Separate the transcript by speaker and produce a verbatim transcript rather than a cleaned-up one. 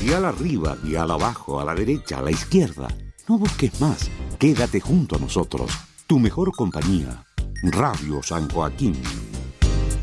Speaker 1: Dial arriba, dial abajo, a la derecha, a la izquierda. No busques más. Quédate junto a nosotros. Tu mejor compañía. Radio San Joaquín.